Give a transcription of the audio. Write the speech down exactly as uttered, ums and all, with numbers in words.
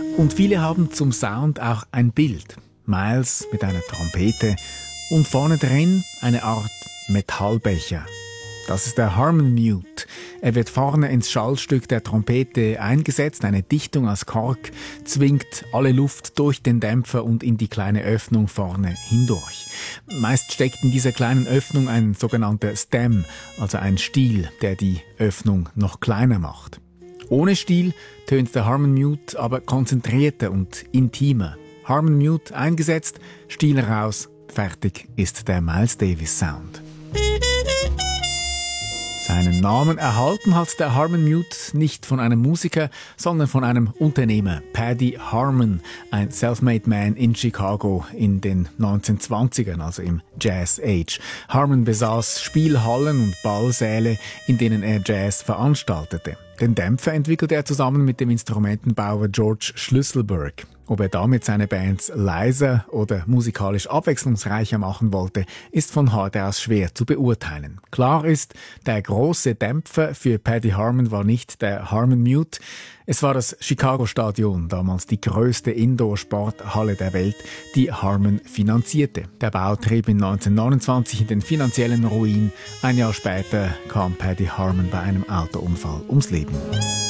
Und viele haben zum Sound auch ein Bild. Miles mit einer Trompete und vorne drin eine Art Metallbecher. Das ist der Harmon Mute. Er wird vorne ins Schallstück der Trompete eingesetzt. Eine Dichtung aus Kork zwingt alle Luft durch den Dämpfer und in die kleine Öffnung vorne hindurch. Meist steckt in dieser kleinen Öffnung ein sogenannter Stem, also ein Stiel, der die Öffnung noch kleiner macht. Ohne Stiel tönt der Harmon Mute aber konzentrierter und intimer. Harmon Mute eingesetzt, Stiel raus, fertig ist der Miles Davis Sound. Seinen Namen erhalten hat der Harmon Mute nicht von einem Musiker, sondern von einem Unternehmer, Paddy Harmon, ein Self-Made Man in Chicago in den neunzehnhundertzwanzigern, also im Jazz Age. Harmon besaß Spielhallen und Ballsäle, in denen er Jazz veranstaltete. Den Dämpfer entwickelte er zusammen mit dem Instrumentenbauer George Schlüsselburg. Ob er damit seine Bands leiser oder musikalisch abwechslungsreicher machen wollte, ist von heute aus schwer zu beurteilen. Klar ist, der große Dämpfer für Paddy Harmon war nicht der Harmon Mute. Es war das Chicago Stadion, damals die größte Indoor-Sporthalle der Welt, die Harmon finanzierte. Der Bau trieb in neunzehnhundertneunundzwanzig in den finanziellen Ruin. Ein Jahr später kam Paddy Harmon bei einem Autounfall ums Leben.